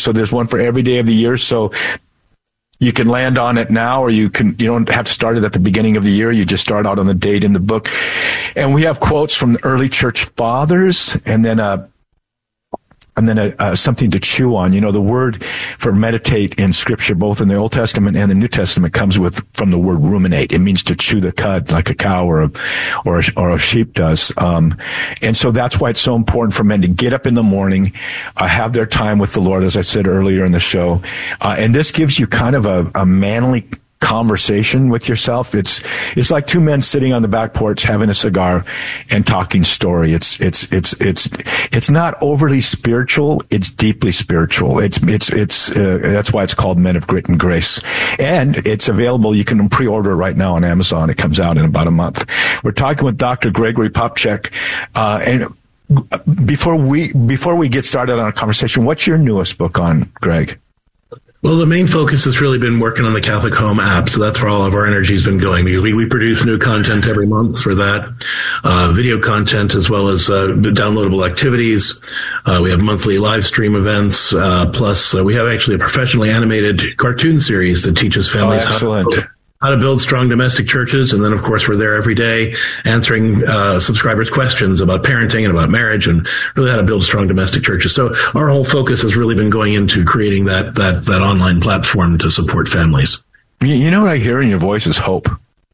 So there's one for every day of the year. So you can land on it now, or you don't have to start it at the beginning of the year. You just start out on the date in the book. And we have quotes from the early church fathers, and then something to chew on. The word for meditate in Scripture, both in the Old Testament and the New Testament, comes from the word ruminate. It means to chew the cud like a cow or a sheep does. And so that's why it's so important for men to get up in the morning, have their time with the Lord, as I said earlier in the show. And this gives you kind of a manly conversation with yourself. It's like two men sitting on the back porch having a cigar and talking story. It's not overly spiritual. It's deeply spiritual. That's why it's called Men of Grit and Grace. And it's available. You can pre-order it right now on Amazon. It comes out in about a month. We're talking with Dr. Gregory Popcak, and before we get started on our conversation, what's your newest book on, Greg? Well, the main focus has really been working on the Catholic Home app. So that's where all of our energy has been going, because we produce new content every month for that, video content, as well as downloadable activities. We have monthly live stream events. Plus we have actually a professionally animated cartoon series that teaches families how to build strong domestic churches. And then, of course, we're there every day answering subscribers' questions about parenting and about marriage and really how to build strong domestic churches. So our whole focus has really been going into creating that online platform to support families. You know what I hear in your voice is hope.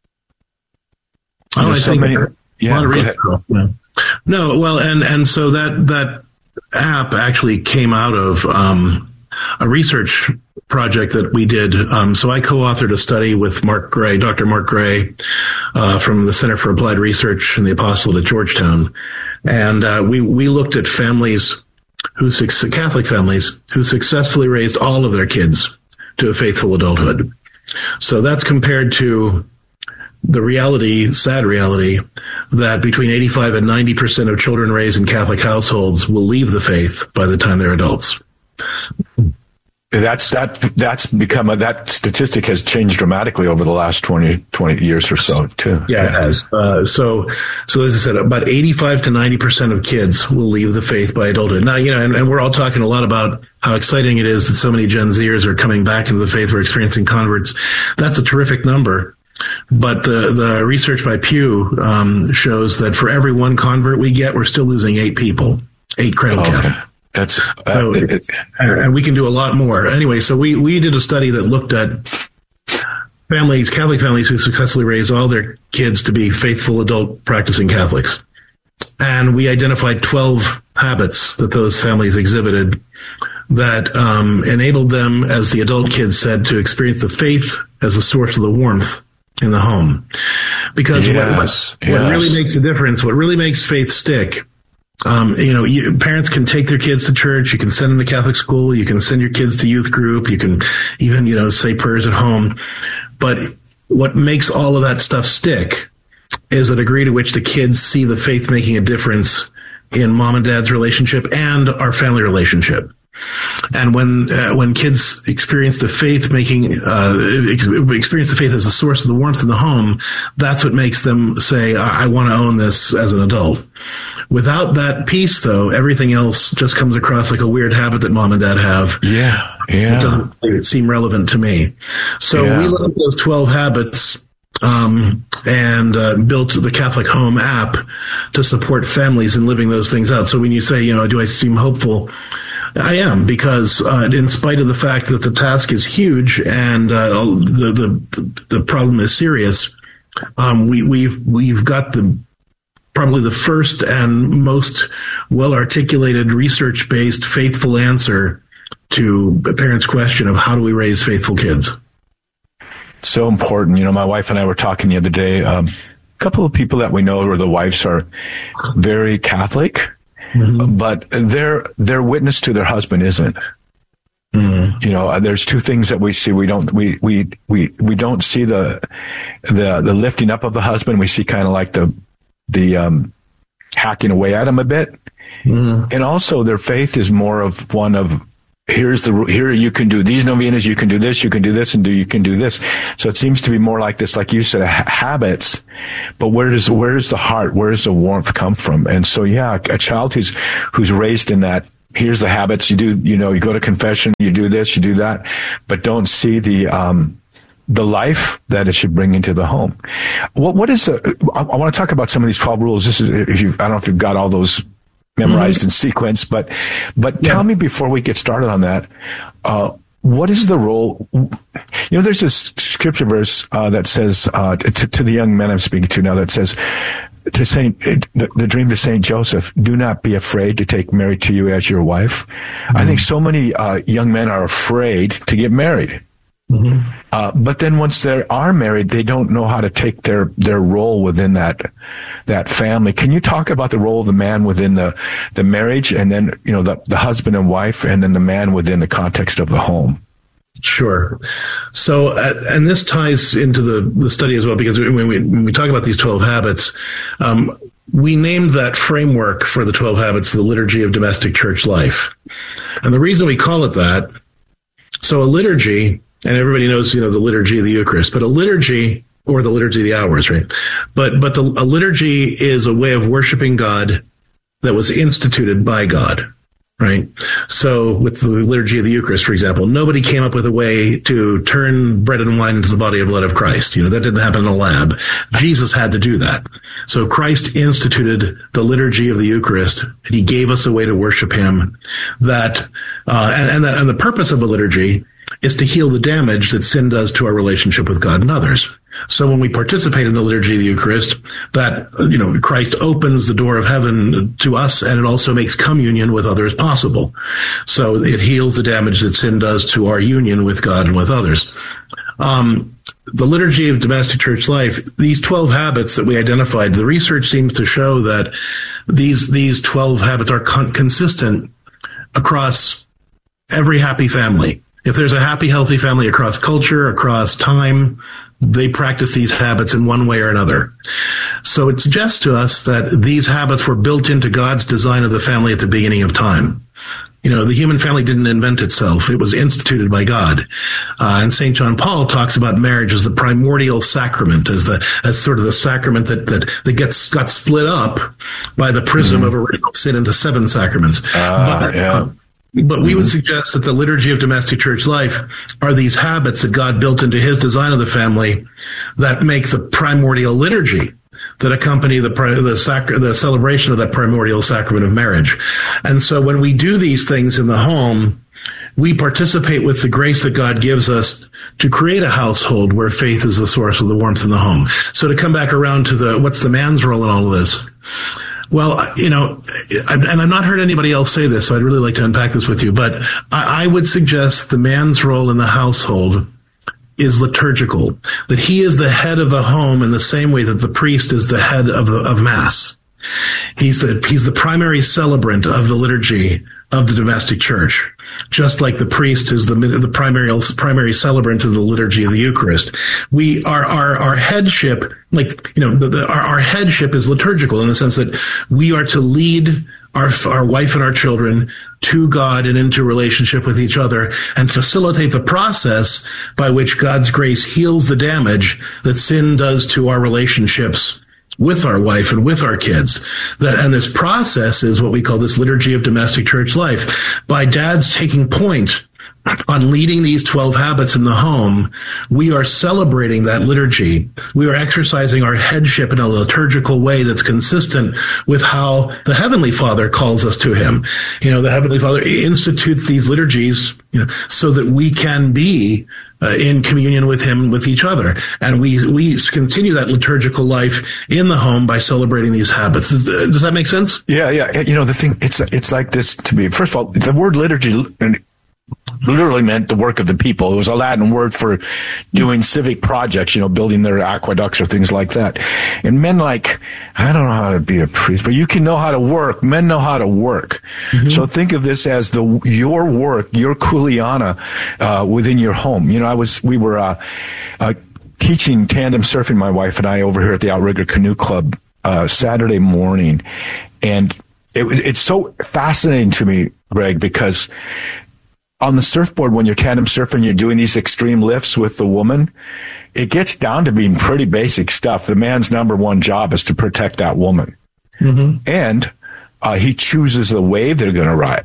Oh, I think go ahead. No, well, and so that app actually came out of a research project that we did. So I co-authored a study with Dr. Mark Gray, from the Center for Applied Research and the Apostolate at Georgetown. And we looked at Catholic families who successfully raised all of their kids to a faithful adulthood. So that's compared to the sad reality, that between 85 and 90% of children raised in Catholic households will leave the faith by the time they're adults. That's become that statistic has changed dramatically over the last 20 years or so too. Yeah, it has. So as I said, about 85 to 90% of kids will leave the faith by adulthood. Now, and we're all talking a lot about how exciting it is that so many Gen Zers are coming back into the faith. We're experiencing converts. That's a terrific number. But the research by Pew shows that for every one convert we get, we're still losing 8 people, 8 cradle Catholics. And we can do a lot more. Anyway, so we did a study that looked at Catholic families who successfully raised all their kids to be faithful adult practicing Catholics. And we identified 12 habits that those families exhibited that enabled them, as the adult kids said, to experience the faith as a source of the warmth in the home. Because what really makes a difference, what really makes faith stick, parents can take their kids to church. You can send them to Catholic school. You can send your kids to youth group. You can even, say prayers at home. But what makes all of that stuff stick is the degree to which the kids see the faith making a difference in mom and dad's relationship and our family relationship. And when kids experience the faith as a source of the warmth in the home, that's what makes them say, I want to own this as an adult. Without that piece, though, everything else just comes across like a weird habit that mom and dad have. Yeah. It doesn't seem relevant to me. So we looked at those 12 habits and built the Catholic Home app to support families in living those things out. So when you say, do I seem hopeful? I am, because in spite of the fact that the task is huge and the problem is serious, we've got probably the first and most well-articulated, research-based, faithful answer to a parent's question of how do we raise faithful kids. So important. My wife and I were talking the other day. A couple of people that we know where the wives are very Catholic, but their witness to their husband isn't. Mm-hmm. There's two things that we see. We don't see the lifting up of the husband. We see kind of like the hacking away at him a bit. Mm-hmm. And also their faith is more of one of, here you can do these novenas, you can do this, and you can do this. So it seems to be more like this, like you said, habits. But where does the heart, where does the warmth come from? And so, a child who's raised in that here's the habits you do. You go to confession, you do this, you do that, but don't see the life that it should bring into the home. What is I want to talk about some of these 12 rules. This is, I don't know if you've got all those memorized in sequence, but tell me before we get started on that, what is the role? There's this scripture verse that says to the young men I'm speaking to now, that says to the dream to Saint Joseph, do not be afraid to take Mary to you as your wife. I think so many young men are afraid to get married. But then once they are married, they don't know how to take their role within that family. Can you talk about the role of the man within the marriage, and then the husband and wife, and then the man within the context of the home? Sure. So, and this ties into the study as well, because when we talk about these 12 habits, we named that framework for the 12 habits the Liturgy of Domestic Church Life. And the reason we call it that, so a liturgy, and everybody knows, the liturgy of the Eucharist, but a liturgy, or the liturgy of the hours, right? But a liturgy is a way of worshiping God that was instituted by God, right? So with the liturgy of the Eucharist, for example, nobody came up with a way to turn bread and wine into the body and blood of Christ. That didn't happen in a lab. Jesus had to do that. So Christ instituted the liturgy of the Eucharist, and he gave us a way to worship him that, and the purpose of a liturgy is to heal the damage that sin does to our relationship with God and others. So when we participate in the liturgy of the Eucharist, that, Christ opens the door of heaven to us, and it also makes communion with others possible. So it heals the damage that sin does to our union with God and with others. The Liturgy of Domestic Church Life, these 12 habits that we identified, the research seems to show that these 12 habits are consistent across every happy family. If there's a happy, healthy family across culture, across time, they practice these habits in one way or another. So it suggests to us that these habits were built into God's design of the family at the beginning of time. The human family didn't invent itself. It was instituted by God. And St. John Paul talks about marriage as the primordial sacrament, as sort of the sacrament that got split up by the prism of original sin into 7 sacraments. But we would suggest that the Liturgy of Domestic Church Life are these habits that God built into his design of the family that make the primordial liturgy that accompany the celebration of that primordial sacrament of marriage. And so when we do these things in the home, we participate with the grace that God gives us to create a household where faith is the source of the warmth in the home. So to come back around to what's the man's role in all of this? Well, and I've not heard anybody else say this, so I'd really like to unpack this with you, but I would suggest the man's role in the household is liturgical, that he is the head of the home in the same way that the priest is the head of Mass. He's the primary celebrant of the liturgy of the domestic church, just like the priest is the primary celebrant of the liturgy of the Eucharist. Our headship, our headship is liturgical in the sense that we are to lead our wife and our children to God and into relationship with each other, and facilitate the process by which God's grace heals the damage that sin does to our relationships with our wife and with our kids. And this process is what we call this Liturgy of Domestic Church Life. By dads taking point on leading these 12 habits in the home, we are celebrating that liturgy. We are exercising our headship in a liturgical way that's consistent with how the Heavenly Father calls us to him. The Heavenly Father institutes these liturgies, so that we can be in communion with him and with each other. And we continue that liturgical life in the home by celebrating these habits. Does that make sense? Yeah. The thing, it's like this to me. First of all, the word liturgy literally meant the work of the people. It was a Latin word for doing civic projects, building their aqueducts or things like that. And men I don't know how to be a priest, but you can know how to work. Men know how to work. Mm-hmm. So think of this as your work, your kuleana, within your home. We were teaching tandem surfing, my wife and I, over here at the Outrigger Canoe Club, Saturday morning. And it's so fascinating to me, Greg, because on the surfboard, when you're tandem surfing, you're doing these extreme lifts with the woman, it gets down to being pretty basic stuff. The man's number one job is to protect that woman. Mm-hmm. And he chooses the wave they're going to ride.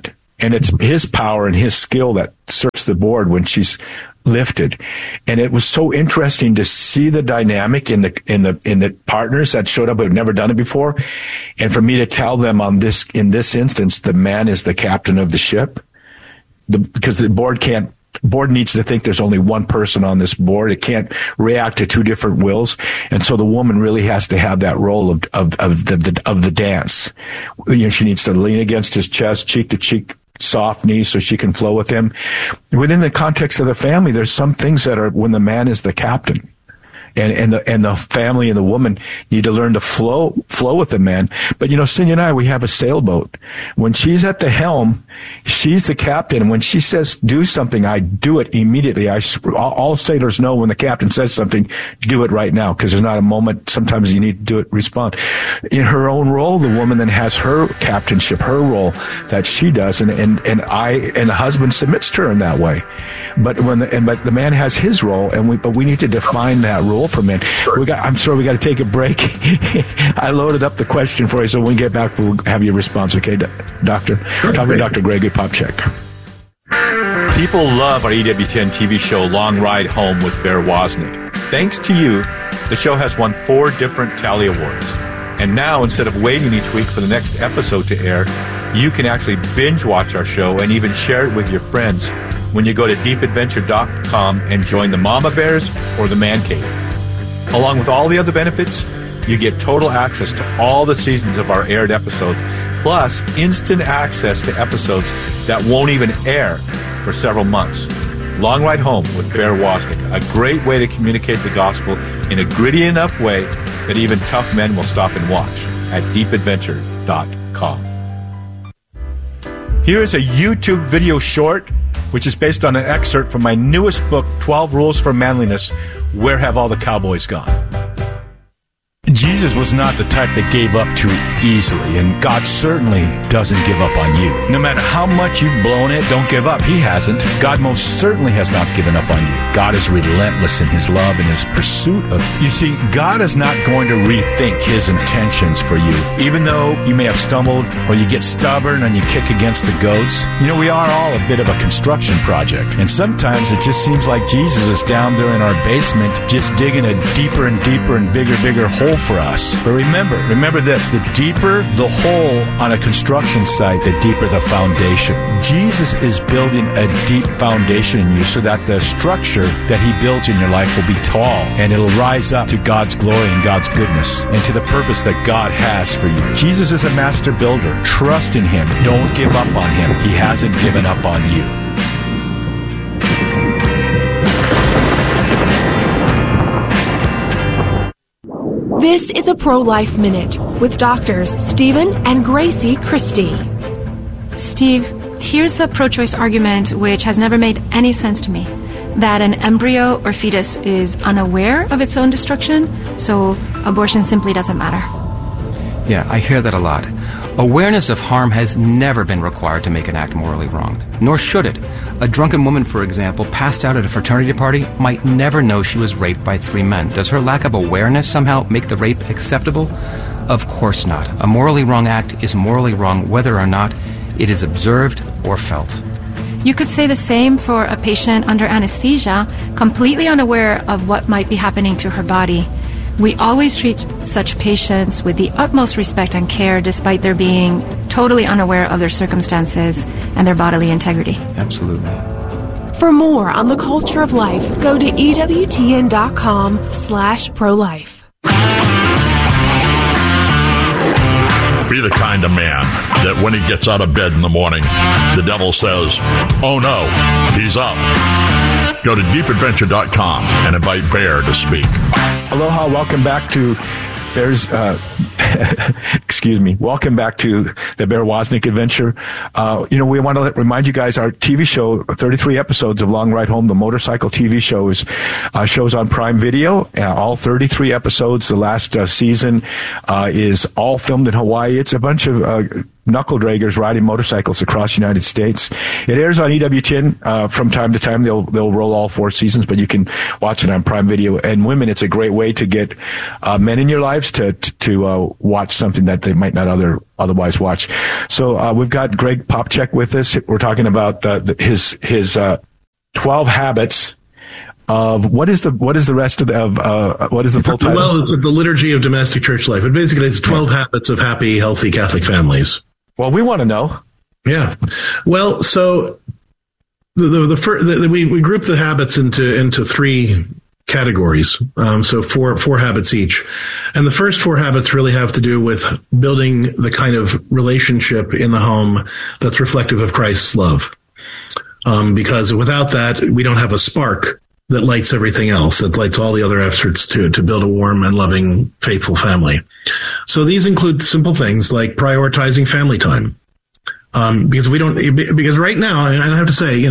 And it's his power and his skill that surfs the board when she's lifted. And it was so interesting to see the dynamic in the partners that showed up who had never done it before. And for me to tell them in this instance, the man is the captain of the ship, because the board needs to think there's only one person on this board. It can't react to two different wills. And so the woman really has to have that role of the dance. She needs to lean against his chest, cheek to cheek, soft knees, so she can flow with him. Within the context of the family, there's some things that are when the man is the captain. And the family and the woman need to learn to flow with the man. But Cindy and I, we have a sailboat. When she's at the helm, she's the captain. And when she says do something, I do it immediately. All sailors know when the captain says something, do it right now, because there's not a moment. Sometimes you need to do it, respond. In her own role, the woman then has her captainship, her role that she does, and the husband submits to her in that way. But the man has his role, but we need to define that role for men. I'm sorry, we got to take a break. I loaded up the question for you, so when we get back, we'll have your response. Okay, Doctor? Talking to Dr. Gregory Popcak. People love our EWTN TV show, Long Ride Home with Bear Wozniak. Thanks to you, the show has won 4 different Tally Awards. And now, instead of waiting each week for the next episode to air, you can actually binge watch our show and even share it with your friends when you go to deepadventure.com and join the Mama Bears or the Man Cave. Along with all the other benefits, you get total access to all the seasons of our aired episodes, plus instant access to episodes that won't even air for several months. Long Ride Home with Bear Wozniak, a great way to communicate the gospel in a gritty enough way that even tough men will stop and watch at deepadventure.com. Here is a YouTube video short, which is based on an excerpt from my newest book, 12 Rules for Manliness, Where Have All the Cowboys Gone? Jesus was not the type that gave up too easily, and God certainly doesn't give up on you. No matter how much you've blown it, don't give up. He hasn't. God most certainly has not given up on you. God is relentless in his love and his pursuit of you. You see, God is not going to rethink his intentions for you. Even though you may have stumbled or you get stubborn and you kick against the goats, we are all a bit of a construction project. And sometimes it just seems like Jesus is down there in our basement just digging a deeper and deeper and bigger hole for us. But remember this, the deeper the hole on a construction site, the deeper the foundation. Jesus is building a deep foundation in you so that the structure that he builds in your life will be tall and it'll rise up to God's glory and God's goodness and to the purpose that God has for you. Jesus is a master builder. Trust in him. Don't give up on him. He hasn't given up on you. This is a Pro-Life Minute with doctors Stephen and Gracie Christie. Steve, here's a pro-choice argument which has never made any sense to me. That an embryo or fetus is unaware of its own destruction, so abortion simply doesn't matter. Yeah, I hear that a lot. Awareness of harm has never been required to make an act morally wrong, nor should it. A drunken woman, for example, passed out at a fraternity party, might never know she was raped by 3 men. Does her lack of awareness somehow make the rape acceptable? Of course not. A morally wrong act is morally wrong whether or not it is observed or felt. You could say the same for a patient under anesthesia, completely unaware of what might be happening to her body. We always treat such patients with the utmost respect and care, despite their being totally unaware of their circumstances and their bodily integrity. Absolutely. For more on the culture of life, go to EWTN.com/prolife. Be the kind of man that when he gets out of bed in the morning, the devil says, "Oh no, he's up." Go to deepadventure.com and invite Bear to speak. Aloha, welcome back to Bear's, welcome back to the Bear Wozniak Adventure. We want to remind you guys, our TV show, 33 episodes of Long Ride Home, the motorcycle TV show, shows on Prime Video. All 33 episodes. The last season is all filmed in Hawaii. It's a bunch of knuckle draggers riding motorcycles across the United States. It airs on EWTN from time to time. They'll roll all 4 seasons, but you can watch it on Prime Video. And women, it's a great way to get men in your lives to watch something that they might not otherwise watch. So we've got Greg Popcak with us. We're talking about his 12 habits of what is the rest of what is the full title? Well, it's the Liturgy of Domestic Church Life. But basically, it's 12 habits of happy, healthy Catholic families. Well, we want to know. Yeah. Well, so we group the habits into 3 categories. So four habits each. And the first 4 habits really have to do with building the kind of relationship in the home that's reflective of Christ's love. Because without that, we don't have a spark that lights everything else, that lights all the other efforts to build a warm and loving, faithful family. So these include simple things like prioritizing family time. Because right now, and I have to say,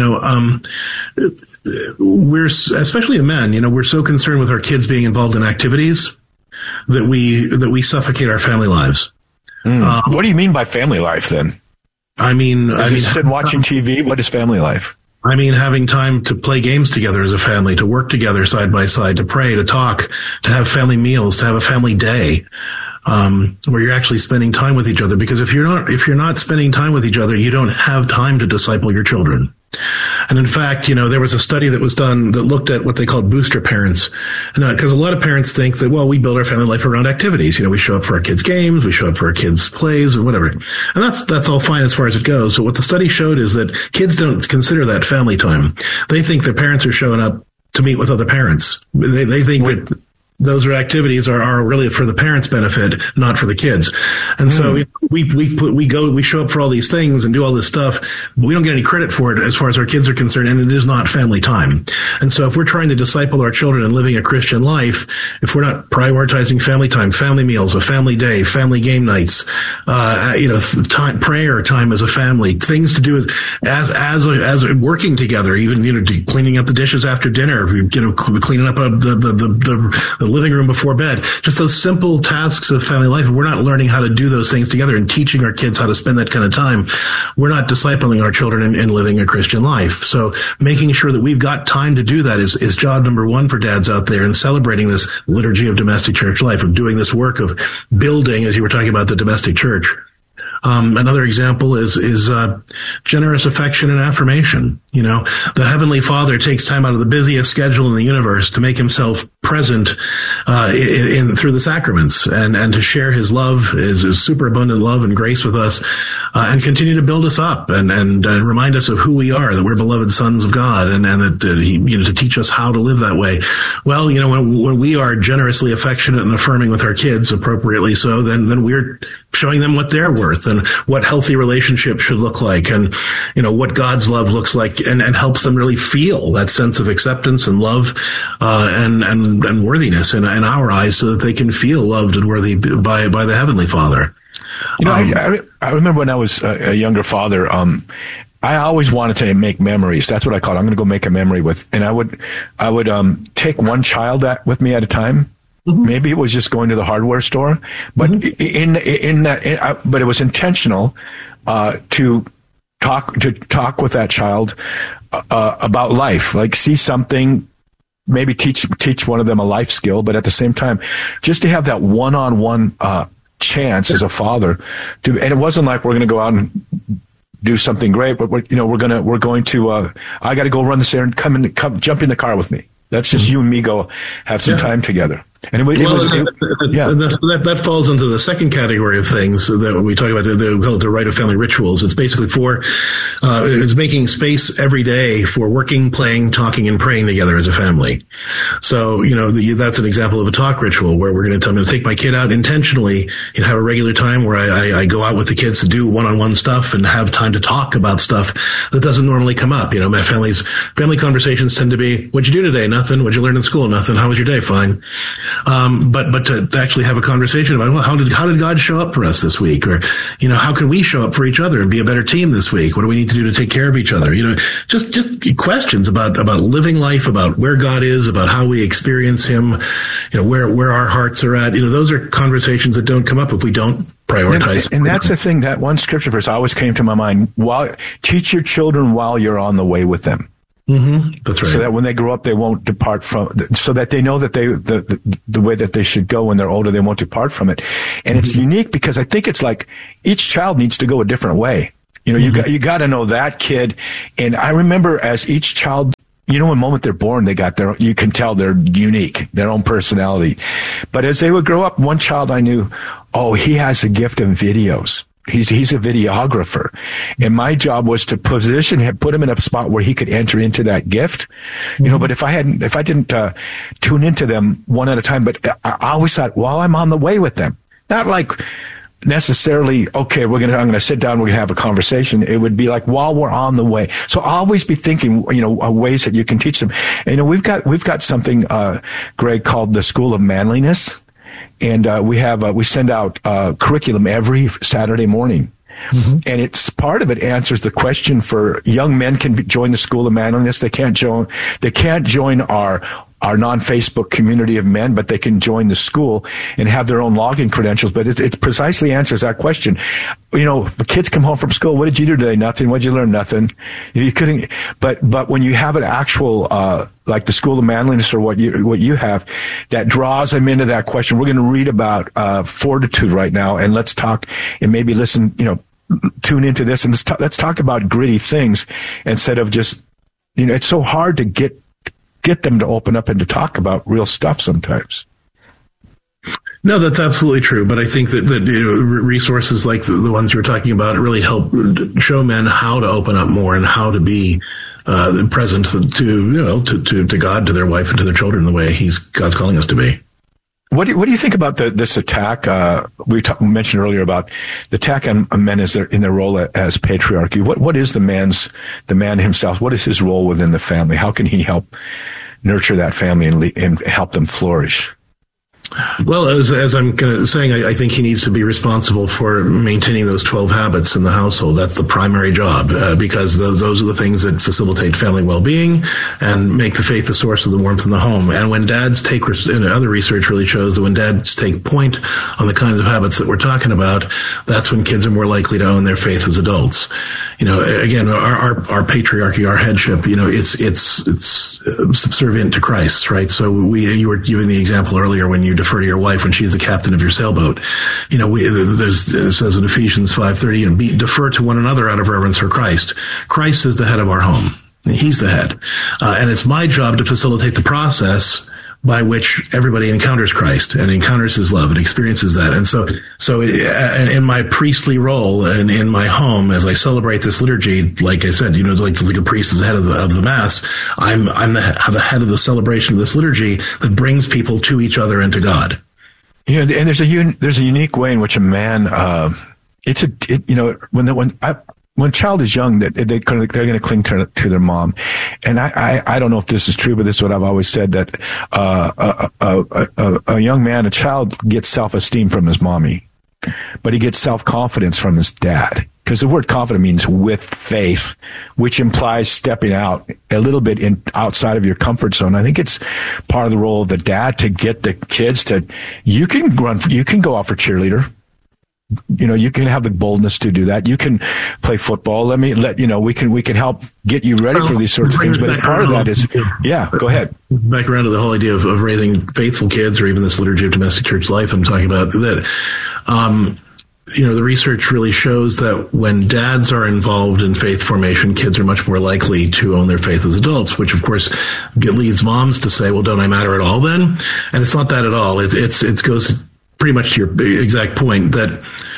we're, especially men, we're so concerned with our kids being involved in activities that we suffocate our family lives. What do you mean by family life then? I mean, watching TV. What is family life? I mean, having time to play games together as a family, to work together side by side, to pray, to talk, to have family meals, to have a family day, where you're actually spending time with each other. Because if you're not spending time with each other, you don't have time to disciple your children. And in fact, there was a study that was done that looked at what they called booster parents. Because a lot of parents think that, well, we build our family life around activities. We show up for our kids' games, we show up for our kids' plays or whatever. And that's all fine as far as it goes. But what the study showed is that kids don't consider that family time. They think their parents are showing up to meet with other parents. They think that those activities are really for the parents' benefit, not for the kids. And so we show up for all these things and do all this stuff, but we don't get any credit for it as far as our kids are concerned, and it is not family time. And so if we're trying to disciple our children and living a Christian life, if we're not prioritizing family time, family meals, a family day, family game nights, time, prayer time as a family, things to do with as working together, even cleaning up the dishes after dinner, cleaning up the living room before bed, just those simple tasks of family life. If we're not learning how to do those things together and teaching our kids how to spend that kind of time, we're not discipling our children in living a Christian life. So making sure that we've got time to do that is job number 1 for dads out there, and celebrating this liturgy of domestic church life, of doing this work of building, as you were talking about, the domestic church. Another example is generous affection and affirmation. The Heavenly Father takes time out of the busiest schedule in the universe to make himself present through the sacraments and to share his love, his superabundant love and grace with us, and continue to build us up and remind us of who we are, that we're beloved sons of God, and that he, to teach us how to live that way. Well, when we are generously affectionate and affirming with our kids, appropriately so, then we're showing them what they're worth and what healthy relationships should look like, and what God's love looks like, and helps them really feel that sense of acceptance and love and worthiness in our eyes, so that they can feel loved and worthy by the Heavenly Father. I remember when I was a younger father, I always wanted to make memories. That's what I call it. I'm going to go make a memory with, and I would take one child with me at a time. Mm-hmm. Maybe it was just going to the hardware store, but but it was intentional to talk with that child about life, like see something, maybe teach one of them a life skill, but at the same time, just to have that one-on-one chance as a father to, and it wasn't like we're going to go out and do something great, but we're going to I got to go run this errand, come jump in the car with me. That's just you and me go have some time together. And that falls into the second category of things that we talk about, the rite of family rituals. It's basically it's making space every day for working, playing, talking, and praying together as a family. So, that's an example of a talk ritual where I'm going to take my kid out intentionally and have a regular time where I go out with the kids to do one-on-one stuff and have time to talk about stuff that doesn't normally come up. My family conversations tend to be, what'd you do today? Nothing. What'd you learn in school? Nothing. How was your day? Fine. But to actually have a conversation about, well, how did God show up for us this week? Or, how can we show up for each other and be a better team this week? What do we need to do to take care of each other? Just questions about living life, about where God is, about how we experience him, where our hearts are at. Those are conversations that don't come up if we don't prioritize. And that's the thing, that one scripture verse always came to my mind. Teach your children while you're on the way with them. Mm-hmm. That's right. So that when they grow up, they won't depart from, so that they know that the way that they should go when they're older, they won't depart from it. And it's unique because I think it's like each child needs to go a different way. You know, you got to know that kid. And I remember as each child, you know, the moment they're born, you can tell they're unique, their own personality. But as they would grow up, one child I knew, he has a gift of videos. He's a videographer. And my job was to put him in a spot where he could enter into that gift. You know, but if I didn't tune into them one at a time, but I always thought, while I'm on the way with them, not like necessarily, okay, I'm going to sit down, we're going to have a conversation. It would be like while we're on the way. So I'll always be thinking, you know, ways that you can teach them. And, you know, we've got something, Greg, called the School of Manliness. And we send out curriculum every Saturday morning. And it's part of it answers the question for young men can join the School of Manliness. They can't join our non-Facebook community of men, but they can join the school and have their own login credentials. But it precisely answers that question. You know, the kids come home from school. What did you do today? Nothing. What did you learn? Nothing. You couldn't. But when you have an actual like the School of Manliness or what you have, that draws them into that question. We're going to read about fortitude right now, and let's talk and maybe listen. You know, tune into this and let's talk about gritty things instead of just, you know, it's so hard to get them to open up and to talk about real stuff sometimes. No, that's absolutely true. But I think that you know, resources like the ones you were talking about really help show men how to open up more and how to be present to God, to their wife, and to their children the way God's calling us to be. What do you think about this attack? We mentioned earlier about the attack on men in their role as patriarchy. What is the man himself? What is his role within the family? How can he help nurture that family and help them flourish? Well, as I'm saying, I think he needs to be responsible for maintaining those 12 habits in the household. That's the primary job, because those are the things that facilitate family well-being and make the faith the source of the warmth in the home. And when dads and other research really shows that when dads take point on the kinds of habits that we're talking about, that's when kids are more likely to own their faith as adults. You know, again, our patriarchy, our headship, you know, it's subservient to Christ, right? So you were giving the example earlier when you defer to your wife when she's the captain of your sailboat. You know, it says in Ephesians 5:30, and defer to one another out of reverence for Christ. Christ is the head of our home. He's the head. And it's my job to facilitate the process by which everybody encounters Christ and encounters his love and experiences that. And so in my priestly role and in my home, as I celebrate this liturgy, like I said, you know, like a priest is the head of the Mass, I'm the head of the celebration of this liturgy that brings people to each other and to God. Yeah, and there's a unique way in which a man, when a child is young, they're going to cling to their mom. And I don't know if this is true, but this is what I've always said, that a young man, a child gets self-esteem from his mommy, but he gets self-confidence from his dad. Because the word confident means with faith, which implies stepping out a little bit outside of your comfort zone. I think it's part of the role of the dad to get the kids to, you can go out for cheerleader. You know, you can have the boldness to do that. You can play football. We can help get you ready for these sorts of things. But part of that is, go ahead. Back around to the whole idea of raising faithful kids, or even this liturgy of domestic church life I'm talking about, that, you know, the research really shows that when dads are involved in faith formation, kids are much more likely to own their faith as adults, which of course leads moms to say, well, don't I matter at all then? And it's not that at all. It goes pretty much to your exact point that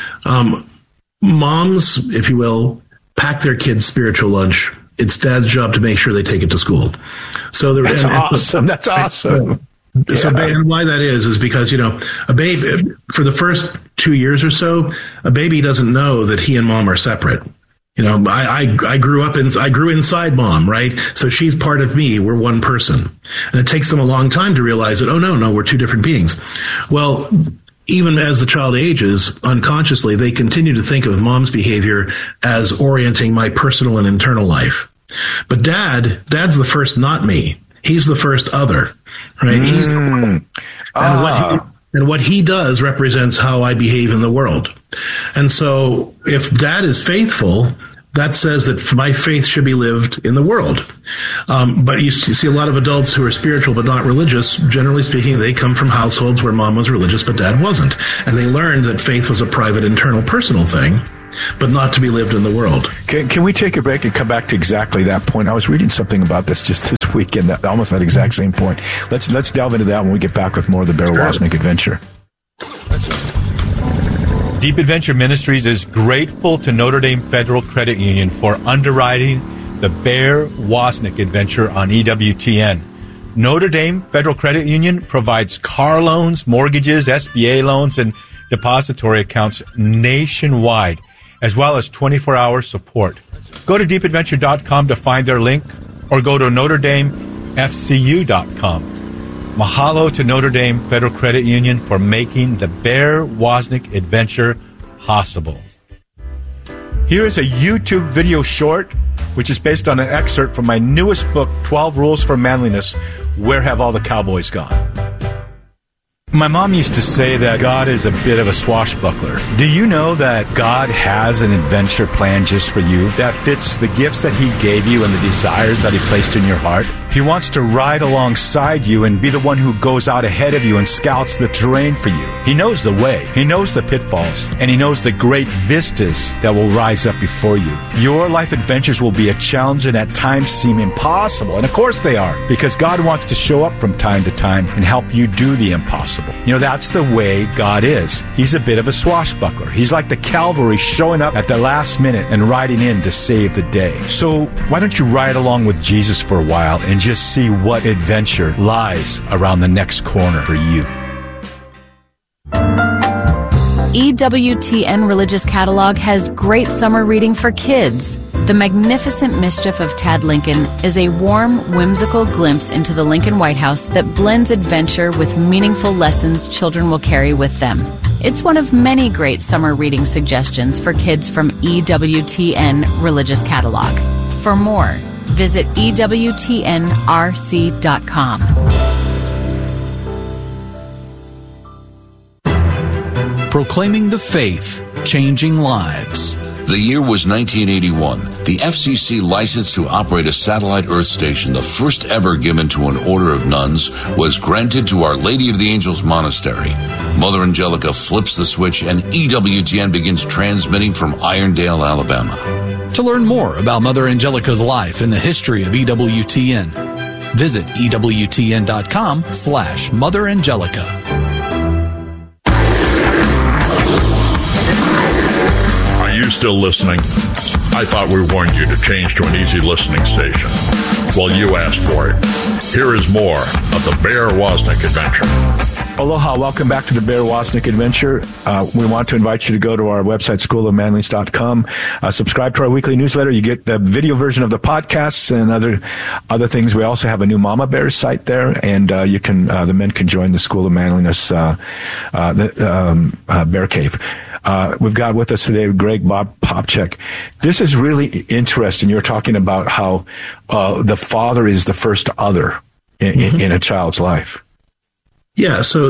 moms, if you will, pack their kids' spiritual lunch. It's dad's job to make sure they take it to school. So that's awesome. That's awesome. So and why that is because, you know, a baby, for the first 2 years or so, a baby doesn't know that he and mom are separate. You know, I grew inside mom, right? So she's part of me. We're one person. And it takes them a long time to realize that, oh, no, we're two different beings. Well, even as the child ages, unconsciously, they continue to think of mom's behavior as orienting my personal and internal life. But dad's the first not me. He's the first other, right? And what he does represents how I behave in the world. And so if Dad is faithful, that says that my faith should be lived in the world. But you see a lot of adults who are spiritual but not religious. Generally speaking, they come from households where mom was religious but dad wasn't. And they learned that faith was a private, internal, personal thing, but not to be lived in the world. Can we take a break and come back to exactly that point? I was reading something about this just this weekend, almost that exact same point. Let's delve into that when we get back with more of the Bear Wozniak Adventure. Deep Adventure Ministries is grateful to Notre Dame Federal Credit Union for underwriting the Bear Wozniak Adventure on EWTN. Notre Dame Federal Credit Union provides car loans, mortgages, SBA loans, and depository accounts nationwide, as well as 24-hour support. Go to deepadventure.com to find their link, or go to NotreDameFCU.com. Mahalo to Notre Dame Federal Credit Union for making the Bear Wozniak Adventure possible. Here is a YouTube video short, which is based on an excerpt from my newest book, 12 Rules for Manliness, Where Have All the Cowboys Gone? My mom used to say that God is a bit of a swashbuckler. Do you know that God has an adventure plan just for you that fits the gifts that he gave you and the desires that he placed in your heart? He wants to ride alongside you and be the one who goes out ahead of you and scouts the terrain for you. He knows the way, he knows the pitfalls, and he knows the great vistas that will rise up before you. Your life adventures will be a challenge and at times seem impossible. And of course they are, because God wants to show up from time to time and help you do the impossible. You know, that's the way God is. He's a bit of a swashbuckler. He's like the cavalry showing up at the last minute and riding in to save the day. So why don't you ride along with Jesus for a while and just see what adventure lies around the next corner for you. EWTN Religious Catalog has great summer reading for kids. The Magnificent Mischief of Tad Lincoln is a warm, whimsical glimpse into the Lincoln White House that blends adventure with meaningful lessons children will carry with them. It's one of many great summer reading suggestions for kids from EWTN Religious Catalog. For more, visit EWTNRC.com. Proclaiming the faith, changing lives. The year was 1981. The FCC license to operate a satellite Earth station, the first ever given to an order of nuns, was granted to Our Lady of the Angels Monastery. Mother Angelica flips the switch and EWTN begins transmitting from Irondale, Alabama. To learn more about Mother Angelica's life and the history of EWTN, visit EWTN.com/Mother Angelica. Are you still listening? I thought we warned you to change to an easy listening station. Well, you asked for it. Here is more of the Bear Wozniak Adventure. Aloha, welcome back to the Bear Wozniak Adventure. We want to invite you to go to our website, schoolofmanliness.com. Subscribe to our weekly newsletter. You get the video version of the podcasts and other things. We also have a new Mama Bear site there, and you can the men can join the School of Manliness Bear Cave. We've got with us today Greg Popcak. This is really interesting. You're talking about how the father is the first other in a child's life. Yeah, so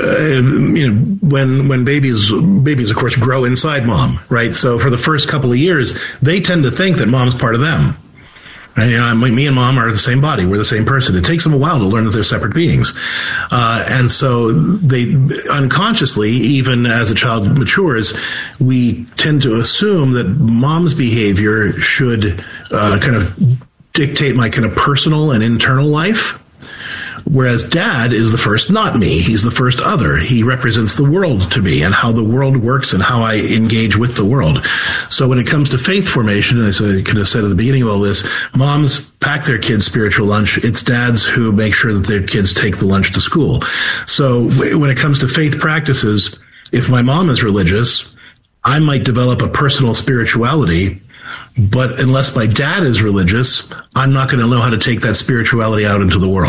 when babies of course grow inside mom, right? So for the first couple of years, they tend to think that mom's part of them. And, me and mom are the same body. We're the same person. It takes them a while to learn that they're separate beings. And so they unconsciously, even as a child matures, we tend to assume that mom's behavior should kind of dictate my kind of personal and internal life. Whereas dad is the first not me. He's the first other. He represents the world to me and how the world works and how I engage with the world. So when it comes to faith formation, as I could have said at the beginning of all this, moms pack their kids' spiritual lunch. It's dads who make sure that their kids take the lunch to school. So when it comes to faith practices, if my mom is religious, I might develop a personal spirituality. But unless my dad is religious, I'm not going to know how to take that spirituality out into the world.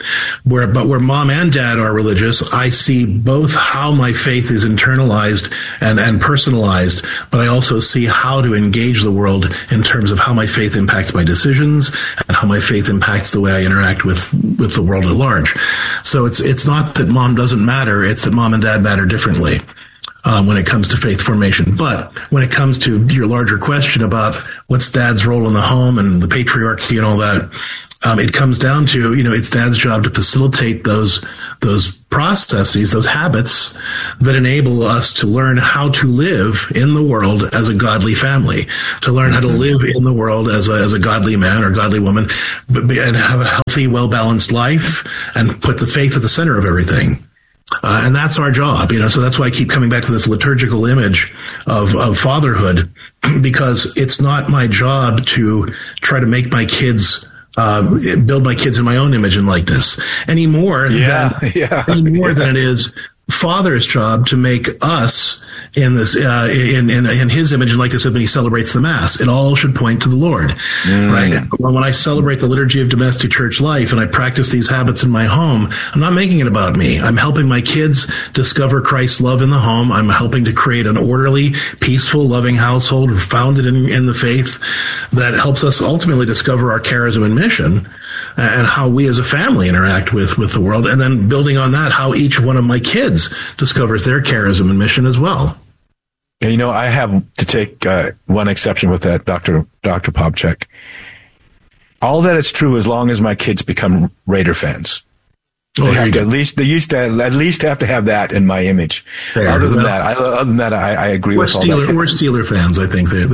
But where mom and dad are religious, I see both how my faith is internalized and personalized, but I also see how to engage the world in terms of how my faith impacts my decisions and how my faith impacts the way I interact with the world at large. So it's not that mom doesn't matter, it's that mom and dad matter differently when it comes to faith formation. But when it comes to your larger question about what's dad's role in the home and the patriarchy and all that, it comes down to, it's dad's job to facilitate those processes, those habits that enable us to learn how to live in the world as a godly family, to learn how to live in the world as a godly man or godly woman, and have a healthy, well-balanced life and put the faith at the center of everything. And that's our job, so that's why I keep coming back to this liturgical image of fatherhood, because it's not my job to try to make my kids build my kids in my own image and likeness any more than it is Father's job to make us in this in his image and likeness when he celebrates the Mass. It all should point to the Lord, right? When I celebrate the liturgy of domestic church life and I practice these habits in my home, I'm not making it about me. I'm helping my kids discover Christ's love in the home. I'm helping to create an orderly, peaceful, loving household founded in the faith that helps us ultimately discover our charism and mission and how we as a family interact with the world, and then building on that, how each one of my kids discovers their charism and mission as well. I have to take one exception with that, Dr. Popchak. All that is true as long as my kids become Raider fans. At least have to have that in my image. Other than that, I agree with all that. Or Steeler fans, I think they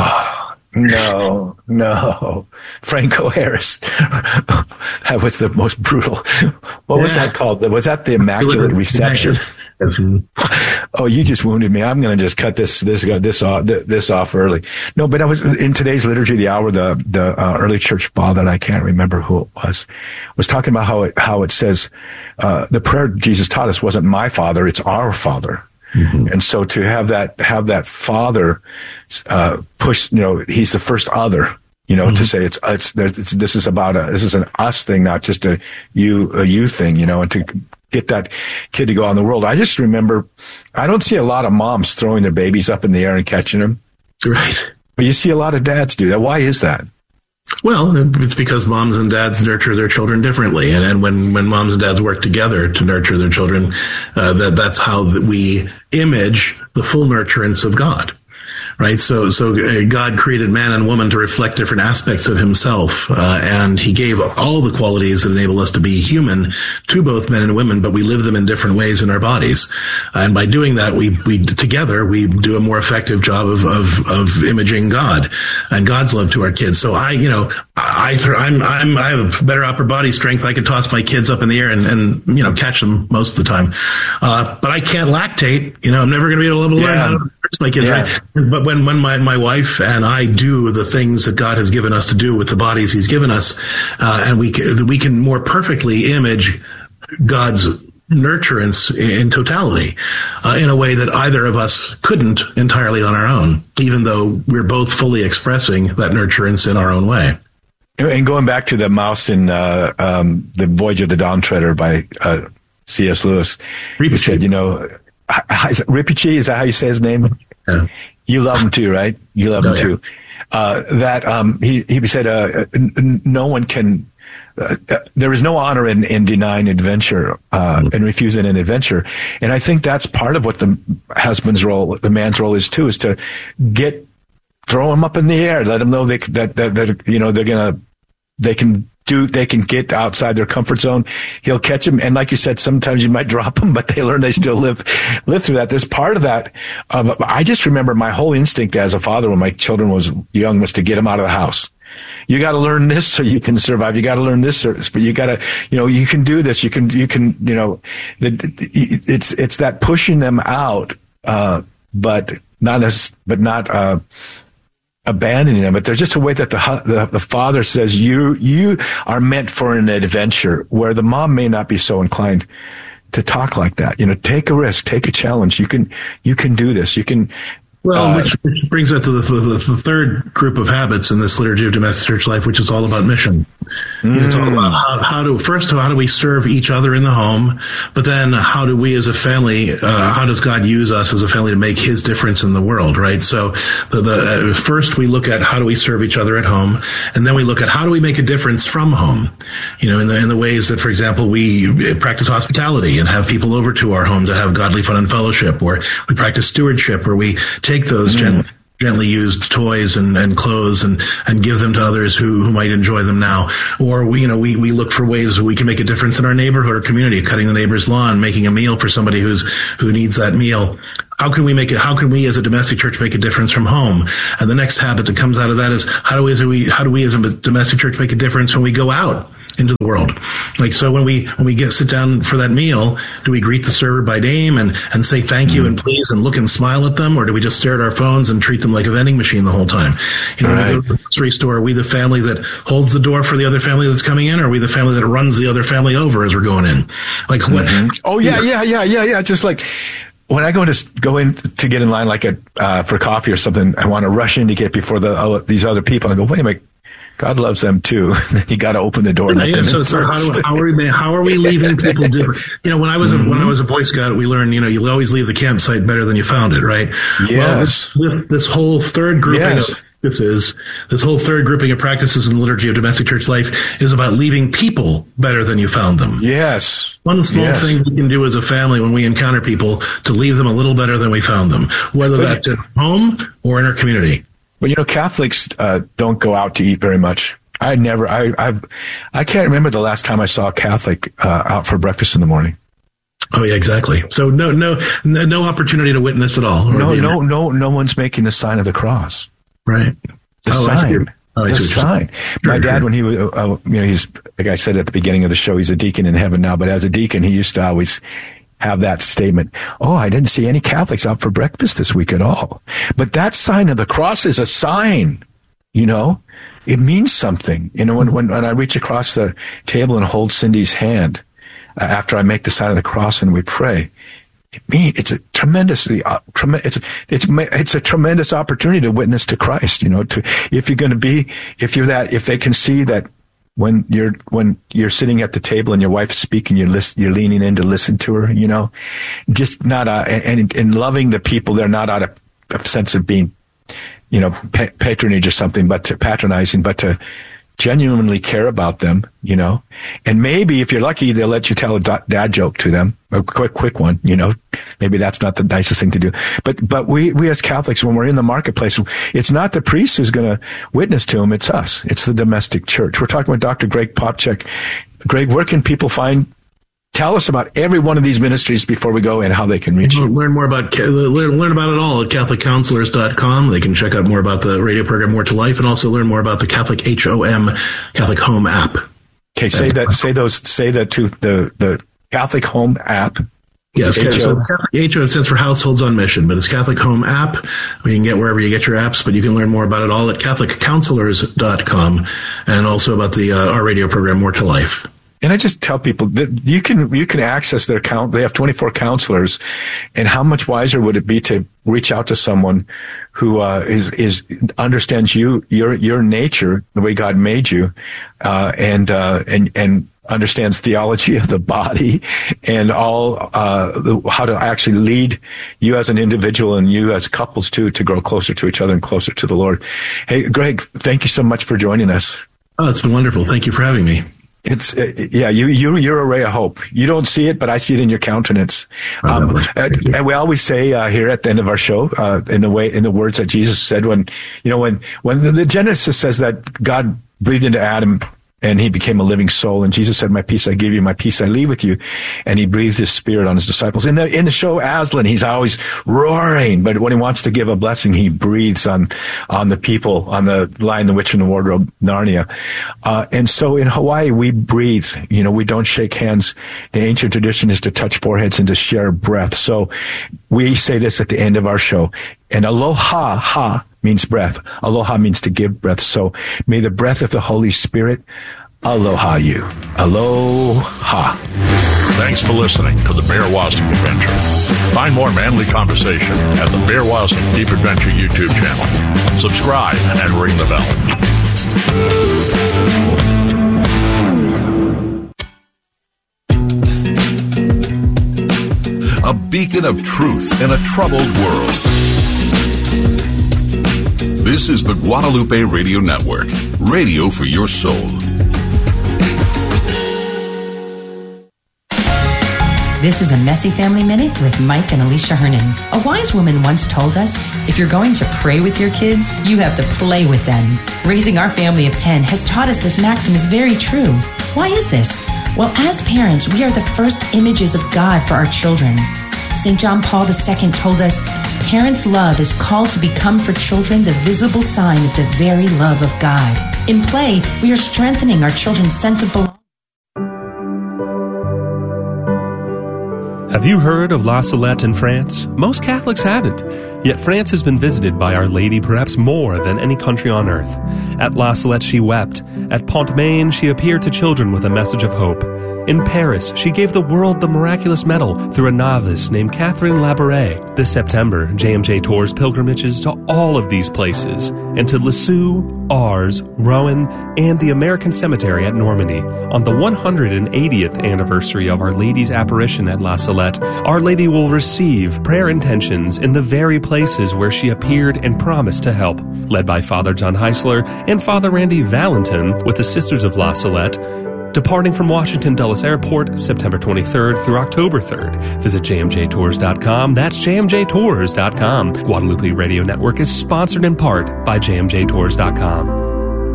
No. Franco Harris. That was the most brutal. What was that called? Was that the Immaculate Reception? Oh, you just wounded me. I'm going to just cut this off early. No, but I was in today's Liturgy of the Hour. The early church father, and I can't remember who it was talking about how it says the prayer Jesus taught us wasn't my Father, it's our Father. Mm-hmm. And so to have that father push, he's the first other, to say this is an us thing, not just a you thing, and to get that kid to go out in the world. I just remember, I don't see a lot of moms throwing their babies up in the air and catching them. Right. But you see a lot of dads do that. Why is that? Well, it's because moms and dads nurture their children differently. And when moms and dads work together to nurture their children, that's how we image the full nurturance of God. Right. So God created man and woman to reflect different aspects of himself. And he gave all the qualities that enable us to be human to both men and women, but we live them in different ways in our bodies. And by doing that, we together, we do a more effective job of imaging God and God's love to our kids. So I have a better upper body strength. I can toss my kids up in the air and catch them most of the time. But I can't lactate. I'm never going to be able to learn how to nurse my kids, right? But when my wife and I do the things that God has given us to do with the bodies he's given us, and we can more perfectly image God's nurturance in totality, in a way that either of us couldn't entirely on our own, even though we're both fully expressing that nurturance in our own way. And going back to the mouse in the Voyage of the Dawn Treader by C.S. Lewis, he said, Rinpoche, is that how you say his name? Yeah. You love him too, right? You love him too. He said, no one can, there is no honor in denying adventure, and refusing an adventure. And I think that's part of what the husband's role, the man's role is too, is to throw him up in the air, let them know they can get outside their comfort zone. He'll catch them. And like you said, sometimes you might drop them, but they learn they still live through that. There's part of that. I just remember my whole instinct as a father when my children was young was to get them out of the house. You got to learn this so you can survive. You got to learn this, but you got to, you can do this. You can, it's that pushing them out, but not abandoning them. But there's just a way that the father says you are meant for an adventure, where the mom may not be so inclined to talk like that. Take a risk, take a challenge. You can do this. Well, which brings us to the third group of habits in this liturgy of domestic church life, which is all about mission. It's all about how do we serve each other in the home, but then how do we as a family, how does God use us as a family to make His difference in the world, right? So first we look at how do we serve each other at home, and then we look at how do we make a difference from home, in the ways that, for example, we practice hospitality and have people over to our home to have godly fun and fellowship, or we practice stewardship, where we take those gently used toys and clothes and give them to others who might enjoy them now. Or we look for ways we can make a difference in our neighborhood or community, cutting the neighbor's lawn, making a meal for somebody who needs that meal. How can we as a domestic church make a difference from home? And the next habit that comes out of that is how do we as a domestic church make a difference when we go out into the world? Like, so when we sit down for that meal, do we greet the server by name and say thank you and please and look and smile at them, or do we just stare at our phones and treat them like a vending machine the whole time? When we go to the grocery store, are we the family that holds the door for the other family that's coming in, or are we the family that runs the other family over as we're going in? Like what? Oh yeah. Just like when I go in to get in line, like for coffee or something, I want to rush in to get before these other people. I go, wait a minute. God loves them too. You got to open the door. So how are we leaving people different? When I was a Boy Scout, we learned you'll always leave the campsite better than you found it, right? Yes. Well, this whole third grouping this whole third grouping of practices in the liturgy of domestic church life is about leaving people better than you found them. Yes. One small thing we can do as a family when we encounter people to leave them a little better than we found them, whether that's at home or in our community. Well, Catholics don't go out to eat very much. I can't remember the last time I saw a Catholic out for breakfast in the morning. Oh yeah, exactly. So no opportunity to witness at all. No one's making the sign of the cross. Right. The sign. The sign. My dad, when he was, he's, like I said at the beginning of the show, he's a deacon in heaven now. But as a deacon, he used to always have that statement. Oh, I didn't see any Catholics out for breakfast this week at all. But that sign of the cross is a sign, it means something. When I reach across the table and hold Cindy's hand after I make the sign of the cross and we pray, it's a tremendously, it's a tremendous opportunity to witness to Christ, if they can see that when you're sitting at the table and your wife's speaking, you're leaning in to listen to her, just not and loving the people. They're not out of a sense of being, patronage or something, but to patronizing, but to genuinely care about them, and maybe if you're lucky, they'll let you tell a dad joke to them, a quick one, maybe that's not the nicest thing to do. But we as Catholics, when we're in the marketplace, it's not the priest who's going to witness to them. It's us. It's the domestic church. We're talking with Dr. Greg Popcak. Greg, where can people tell us about every one of these ministries before we go and how they can reach you. Learn about it all at CatholicCounselors.com. They can check out more about the radio program More to Life and also learn more about the Catholic Catholic Home app. Okay, say that to the Catholic Home app. Yes, so HO stands for Households on Mission, but it's Catholic Home app. You can get wherever you get your apps, but you can learn more about it all at CatholicCounselors.com and also about our radio program More to Life. And I just tell people that you can access their account. They have 24 counselors, and how much wiser would it be to reach out to someone who understands your nature, the way God made you, and understands theology of the body and all how to actually lead you as an individual and you as couples too to grow closer to each other and closer to the Lord. Hey, Greg, thank you so much for joining us. Oh, it's been wonderful. Thank you for having me. It's you're a ray of hope. You don't see it, but I see it in your countenance. And we always say here at the end of our show, in the words that Jesus said when the Genesis says that God breathed into Adam and he became a living soul, and Jesus said, "My peace I give you, my peace I leave with you," and he breathed his spirit on his disciples. In the show Aslan, he's always roaring, but when he wants to give a blessing, he breathes on the people, on the Lion, the Witch, and the Wardrobe, Narnia. And so in Hawaii, we breathe. We don't shake hands. The ancient tradition is to touch foreheads and to share breath. So we say this at the end of our show. And aloha, ha, means breath. Aloha means to give breath. So may the breath of the Holy Spirit aloha you. Aloha. Thanks for listening to the Bear Wozniak Adventure. Find more manly conversation at the Bear Wozniak Deep Adventure YouTube channel. Subscribe and ring the bell. A beacon of truth in a troubled world. This is the Guadalupe Radio Network, radio for your soul. This is a Messy Family Minute with Mike and Alicia Hernan. A wise woman once told us, if you're going to pray with your kids, you have to play with them. Raising our family of 10 has taught us this maxim is very true. Why is this? Well, as parents, we are the first images of God for our children. St. John Paul II told us, parents' love is called to become for children the visible sign of the very love of God. In play, we are strengthening our children's sense of belonging. Have you heard of La Salette in France? Most Catholics haven't. Yet France has been visited by Our Lady perhaps more than any country on earth. At La Salette she wept. At Pont-Main she appeared to children with a message of hope. In Paris, she gave the world the miraculous medal through a novice named Catherine Labouré. This September, JMJ tours pilgrimages to all of these places, and to Lisieux, Ars, Rouen, and the American Cemetery at Normandy. On the 180th anniversary of Our Lady's apparition at La Salette, Our Lady will receive prayer intentions in the very places where she appeared and promised to help. Led by Father John Heisler and Father Randy Valentin with the Sisters of La Salette, departing from Washington Dulles Airport September 23rd through October 3rd. Visit jmjtours.com. That's jmjtours.com. Guadalupe Radio Network is sponsored in part by jmjtours.com.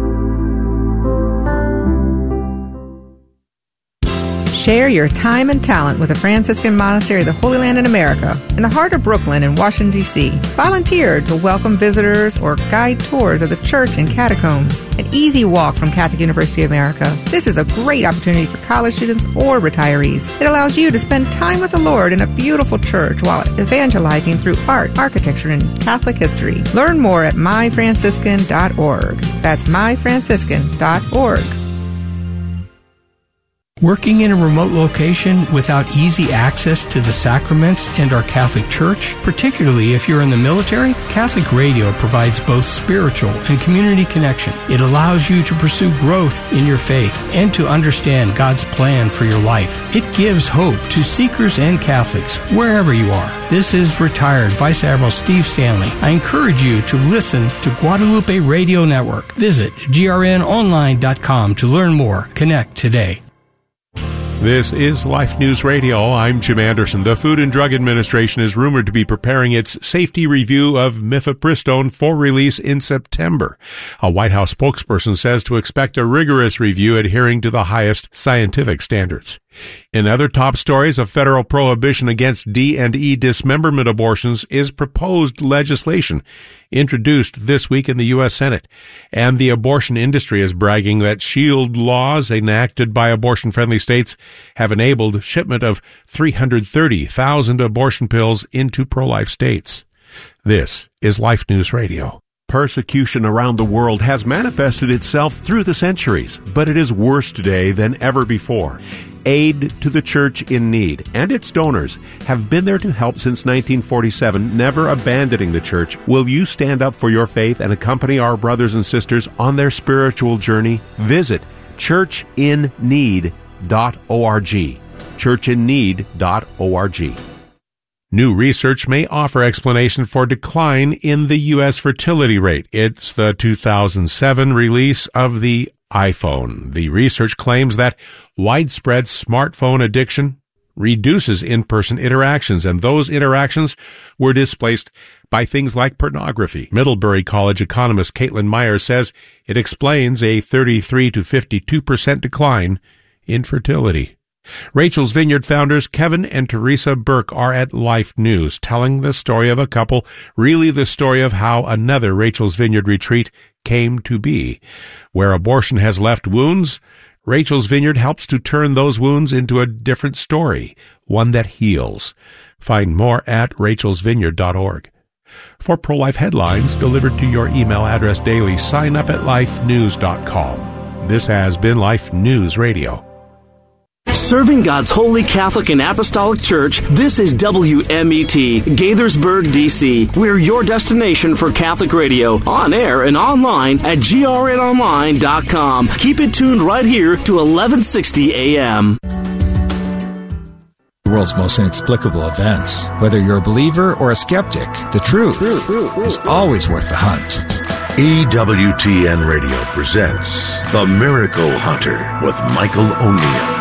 Share your time and talent with the Franciscan Monastery of the Holy Land in America, in the heart of Brooklyn in Washington, D.C. Volunteer to welcome visitors or guide tours of the church and catacombs. An easy walk from Catholic University of America. This is a great opportunity for college students or retirees. It allows you to spend time with the Lord in a beautiful church while evangelizing through art, architecture, and Catholic history. Learn more at myfranciscan.org. That's myfranciscan.org. Working in a remote location without easy access to the sacraments and our Catholic Church, particularly if you're in the military, Catholic Radio provides both spiritual and community connection. It allows you to pursue growth in your faith and to understand God's plan for your life. It gives hope to seekers and Catholics wherever you are. This is retired Vice Admiral Steve Stanley. I encourage you to listen to Guadalupe Radio Network. Visit grnonline.com to learn more. Connect today. This is Life News Radio. I'm Jim Anderson. The Food and Drug Administration is rumored to be preparing its safety review of mifepristone for release in September. A White House spokesperson says to expect a rigorous review adhering to the highest scientific standards. In other top stories, a federal prohibition against D&E dismemberment abortions is proposed legislation introduced this week in the U.S. Senate. And the abortion industry is bragging that shield laws enacted by abortion-friendly states have enabled shipment of 330,000 abortion pills into pro-life states. This is Life News Radio. Persecution around the world has manifested itself through the centuries, but it is worse today than ever before. Aid to the Church in Need and its donors have been there to help since 1947, never abandoning the Church. Will you stand up for your faith and accompany our brothers and sisters on their spiritual journey? Visit churchinneed.org. churchinneed.org. New research may offer explanation for decline in the U.S. fertility rate. It's the 2007 release of the iPhone. The research claims that widespread smartphone addiction reduces in-person interactions, and those interactions were displaced by things like pornography. Middlebury College economist Caitlin Myers says it explains a 33 to 52% decline in fertility. Rachel's Vineyard founders Kevin and Teresa Burke are at Life News, telling the story of a couple, really the story of how another Rachel's Vineyard retreat came to be. Where abortion has left wounds, Rachel's Vineyard helps to turn those wounds into a different story, one that heals. Find more at rachelsvineyard.org. For pro-life headlines delivered to your email address daily, sign up at lifenews.com. This has been Life News Radio. Serving God's Holy Catholic and Apostolic Church, this is WMET, Gaithersburg, D.C. We're your destination for Catholic radio, on air and online at grnonline.com. Keep it tuned right here to 1160 AM. The world's most inexplicable events. Whether you're a believer or a skeptic, the truth is always worth the hunt. EWTN Radio presents The Miracle Hunter with Michael O'Neill.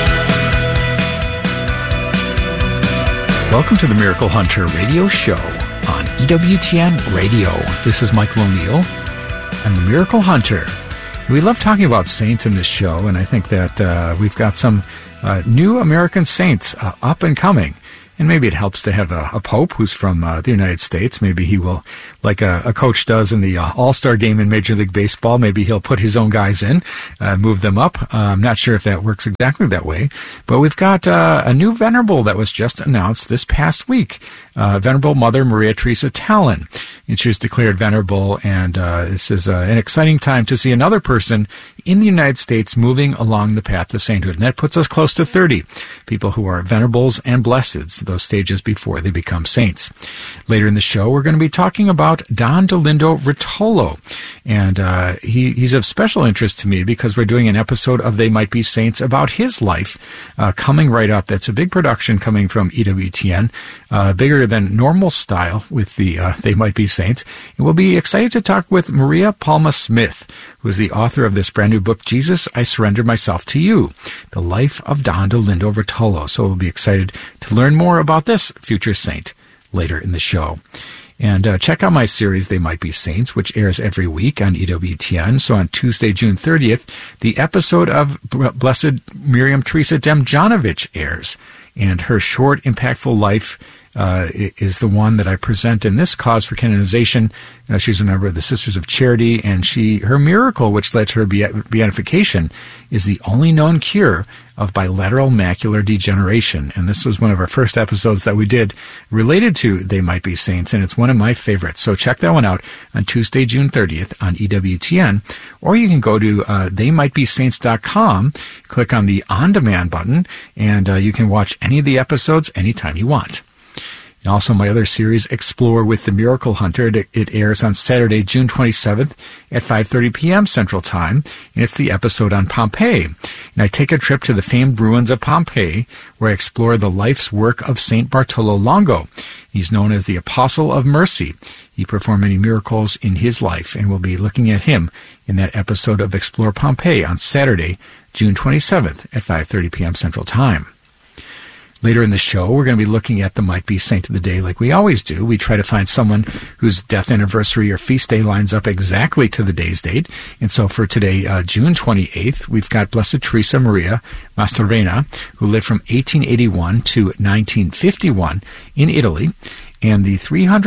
Welcome to the Miracle Hunter radio show on EWTN Radio. This is Michael O'Neill. I'm the Miracle Hunter. We love talking about saints in this show, and I think that we've got some new American saints up and coming. And maybe it helps to have a pope who's from the United States. Maybe he will, like a coach does in the All-Star game in Major League Baseball, maybe he'll put his own guys in, move them up. I'm not sure if that works exactly that way. But we've got a new venerable that was just announced this past week, Venerable Mother Maria Teresa Tallon. And she was declared venerable, and this is an exciting time to see another person in the United States moving along the path to sainthood. And that puts us close to 30 people who are venerables and blesseds, those stages before they become saints. Later in the show, we're going to be talking about Don Dolindo Rotolo. And he's of special interest to me because we're doing an episode of They Might Be Saints about his life coming right up. That's a big production coming from EWTN, bigger than normal style with the They Might Be Saints. And we'll be excited to talk with Maria Palma Smith, who is the author of this brand new book, Jesus, I Surrender Myself to You, The Life of Don Dolindo Rotolo. So we'll be excited to learn more about this future saint later in the show. And check out my series, They Might Be Saints, which airs every week on EWTN. So on Tuesday, June 30th, the episode of Blessed Miriam Teresa Demjanovic airs. And her short, impactful life is the one that I present in this Cause for Canonization. She's a member of the Sisters of Charity, and her miracle, which led to her beatification, is the only known cure of bilateral macular degeneration. And this was one of our first episodes that we did related to They Might Be Saints, and it's one of my favorites. So check that one out on Tuesday, June 30th on EWTN, or you can go to theymightbesaints.com, click on the On Demand button, and you can watch any of the episodes anytime you want. And also my other series, Explore with the Miracle Hunter. It airs on Saturday, June 27th at 5:30 p.m. Central Time, and it's the episode on Pompeii. And I take a trip to the famed ruins of Pompeii, where I explore the life's work of St. Bartolo Longo. He's known as the Apostle of Mercy. He performed many miracles in his life, and we'll be looking at him in that episode of Explore Pompeii on Saturday, June 27th at 5:30 p.m. Central Time. Later in the show, we're going to be looking at the Might Be Saint of the Day like we always do. We try to find someone whose death anniversary or feast day lines up exactly to the day's date. And so for today, June 28th, we've got Blessed Teresa Maria Mastroena, who lived from 1881 to 1951 in Italy. And the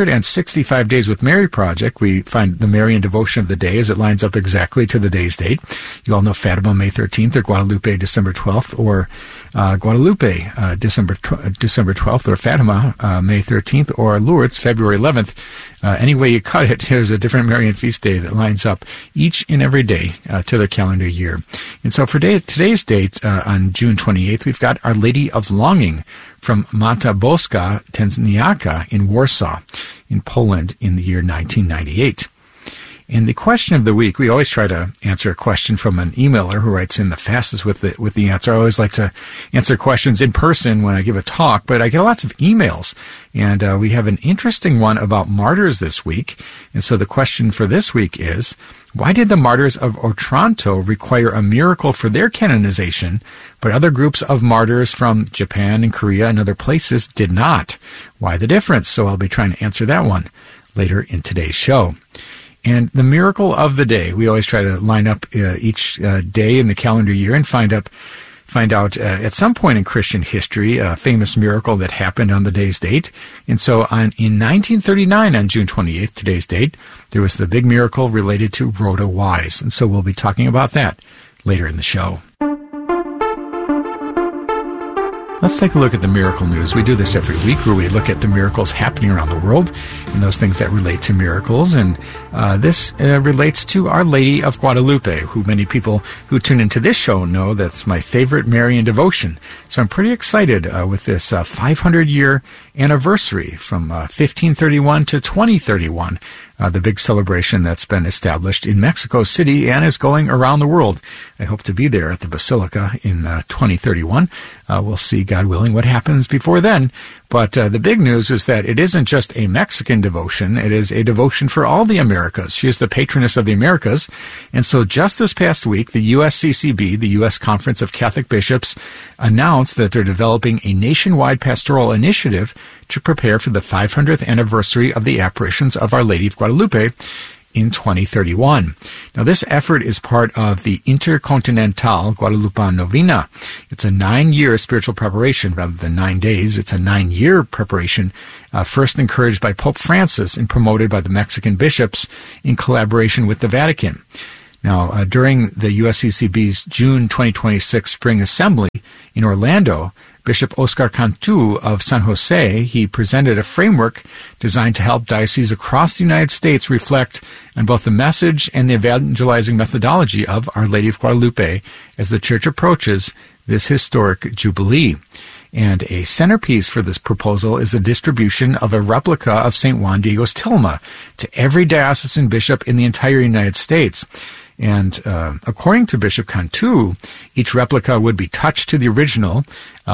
365 Days with Mary project, we find the Marian devotion of the day as it lines up exactly to the day's date. You all know Fatima, May 13th, or Guadalupe, December 12th, or Guadalupe, December 12th, or Fatima, May 13th, or Lourdes, February 11th. Any way you cut it, there's a different Marian feast day that lines up each and every day to the calendar year. And so for today's date, on June 28th, we've got Our Lady of Longing from Mata Boska Tenzyniaka in Warsaw, in Poland, in the year 1998. And the question of the week, we always try to answer a question from an emailer who writes in the fastest with the answer. I always like to answer questions in person when I give a talk, but I get lots of emails. And we have an interesting one about martyrs this week. And so the question for this week is, why did the martyrs of Otranto require a miracle for their canonization, but other groups of martyrs from Japan and Korea and other places did not? Why the difference? So I'll be trying to answer that one later in today's show. And the miracle of the day, we always try to line up each day in the calendar year and find out at some point in Christian history a famous miracle that happened on the day's date. And so in 1939, on June 28th, today's date, there was the big miracle related to Rhoda Wise. And so we'll be talking about that later in the show. Let's take a look at the miracle news. We do this every week where we look at the miracles happening around the world and those things that relate to miracles. And this relates to Our Lady of Guadalupe, who many people who tune into this show know that's my favorite Marian devotion. So I'm pretty excited with this 500-year anniversary from 1531 to 2031. The big celebration that's been established in Mexico City and is going around the world. I hope to be there at the Basilica in 2031. We'll see, God willing, what happens before then. But the big news is that it isn't just a Mexican devotion. It is a devotion for all the Americas. She is the patroness of the Americas. And so just this past week, the USCCB, the U.S. Conference of Catholic Bishops, announced that they're developing a nationwide pastoral initiative to prepare for the 500th anniversary of the apparitions of Our Lady of Guadalupe in 2031. Now, this effort is part of the Intercontinental Guadalupan Novena. It's a 9-year spiritual preparation rather than 9 days. It's a 9-year preparation, first encouraged by Pope Francis and promoted by the Mexican bishops in collaboration with the Vatican. Now, during the USCCB's June 2026 Spring Assembly in Orlando, Bishop Oscar Cantu of San Jose, he presented a framework designed to help dioceses across the United States reflect on both the message and the evangelizing methodology of Our Lady of Guadalupe as the Church approaches this historic jubilee. And a centerpiece for this proposal is the distribution of a replica of St. Juan Diego's tilma to every diocesan bishop in the entire United States. And according to Bishop Cantu, each replica would be touched to the original,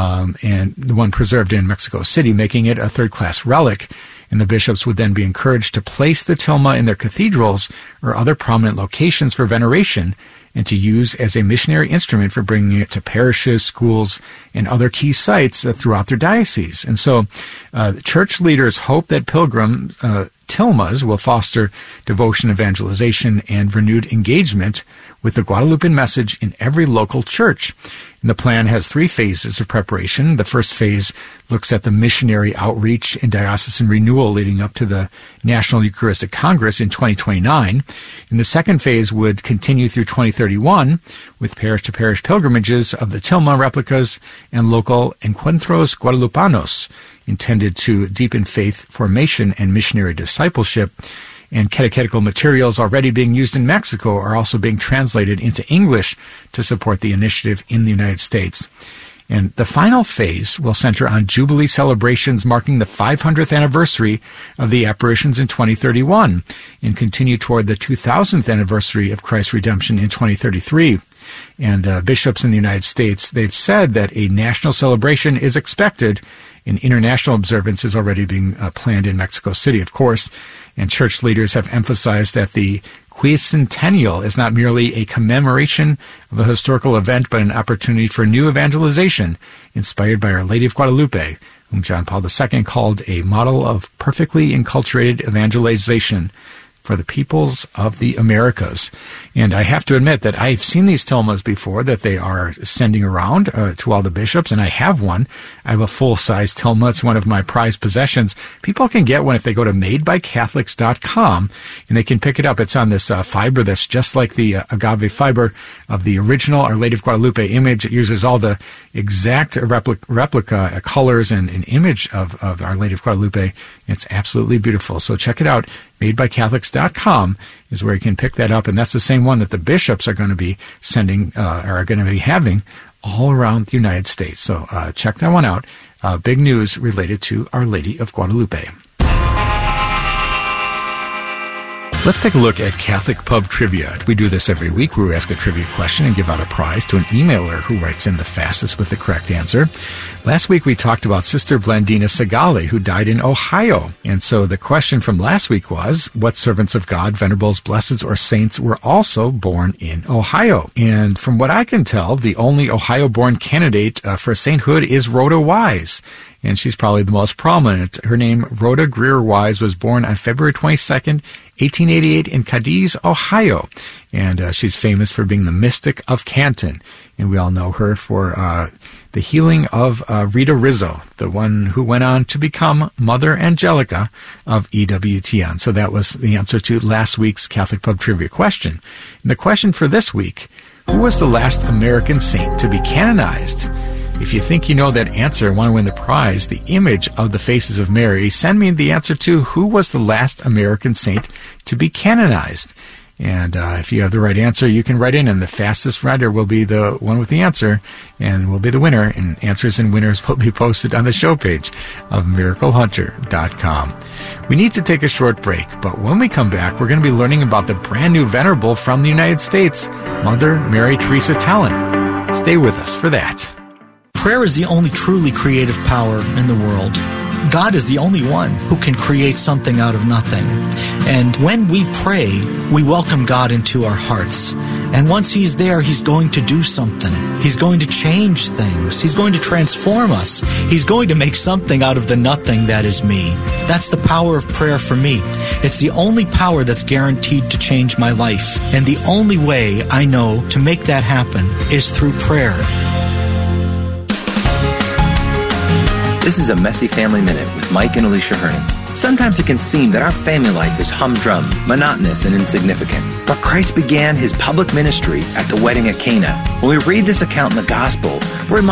and the one preserved in Mexico City, making it a third-class relic. And the bishops would then be encouraged to place the tilma in their cathedrals or other prominent locations for veneration, and to use as a missionary instrument for bringing it to parishes, schools, and other key sites throughout their diocese. And so church leaders hope that pilgrim tilmas will foster devotion, evangelization, and renewed engagement with the Guadalupan message in every local church. And the plan has 3 phases of preparation. The first phase looks at the missionary outreach and diocesan renewal leading up to the National Eucharistic Congress in 2029. And the second phase would continue through 2031 with parish-to-parish pilgrimages of the tilma replicas and local encuentros guadalupanos intended to deepen faith formation and missionary discipleship. And catechetical materials already being used in Mexico are also being translated into English to support the initiative in the United States. And the final phase will center on Jubilee celebrations marking the 500th anniversary of the apparitions in 2031 and continue toward the 2000th anniversary of Christ's redemption in 2033. And bishops in the United States, they've said that a national celebration is expected. An international observance is already being planned in Mexico City, of course. And church leaders have emphasized that the Quicentennial is not merely a commemoration of a historical event, but an opportunity for new evangelization inspired by Our Lady of Guadalupe, whom John Paul II called a model of perfectly enculturated evangelization for the peoples of the Americas. And I have to admit that I've seen these tilmas before that they are sending around to all the bishops, and I have one. I have a full-size tilma. It's one of my prized possessions. People can get one if they go to madebycatholics.com, and they can pick it up. It's on this fiber that's just like the agave fiber of the original Our Lady of Guadalupe image. It uses all the exact replica colors and an image of Our Lady of Guadalupe. It's absolutely beautiful. So check it out. madebycatholics.com is where you can pick that up, and that's the same one that the bishops are going to be sending, or are going to be having all around the United States. So check that one out. Big news related to Our Lady of Guadalupe. Let's take a look at Catholic Pub Trivia. We do this every week where we ask a trivia question and give out a prize to an emailer who writes in the fastest with the correct answer. Last week we talked about Sister Blandina Segali, who died in Ohio. And so the question from last week was, what servants of God, venerables, blesseds, or saints were also born in Ohio? And from what I can tell, the only Ohio-born candidate for sainthood is Rhoda Wise. And she's probably the most prominent. Her name, Rhoda Greer Wise, was born on February 22nd, 1888 in Cadiz, Ohio. And she's famous for being the mystic of Canton. And we all know her for the healing of Rita Rizzo, the one who went on to become Mother Angelica of EWTN. So that was the answer to last week's Catholic Pub Trivia question. And the question for this week, who was the last American saint to be canonized? If you think you know that answer and want to win the prize, the image of the faces of Mary, send me the answer to who was the last American saint to be canonized. And if you have the right answer, you can write in, and the fastest writer will be the one with the answer and will be the winner. And answers and winners will be posted on the show page of miraclehunter.com. We need to take a short break, but when we come back, we're going to be learning about the brand new venerable from the United States, Mother Mary Teresa Tallent. Stay with us for that. Prayer is the only truly creative power in the world. God is the only one who can create something out of nothing. And when we pray, we welcome God into our hearts. And once He's there, He's going to do something. He's going to change things. He's going to transform us. He's going to make something out of the nothing that is me. That's the power of prayer for me. It's the only power that's guaranteed to change my life. And the only way I know to make that happen is through prayer. This is a Messy Family Minute with Mike and Alicia Hernon. Sometimes it can seem that our family life is humdrum, monotonous, and insignificant. But Christ began His public ministry at the wedding at Cana. When we read this account in the Gospel, we're reminded